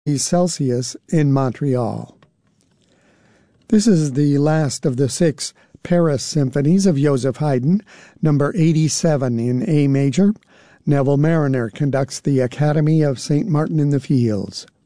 Celsius in Montreal. This is the last of the 6 Paris symphonies of Joseph Haydn, number 87 in A major. Neville Marriner conducts the Academy of St. Martin in the Fields.